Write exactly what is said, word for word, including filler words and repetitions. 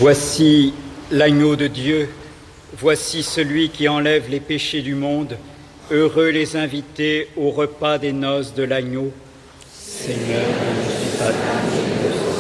Voici l'agneau de Dieu, voici celui qui enlève les péchés du monde. Heureux les invités au repas des noces de l'agneau. Seigneur, je ne suis pas digne de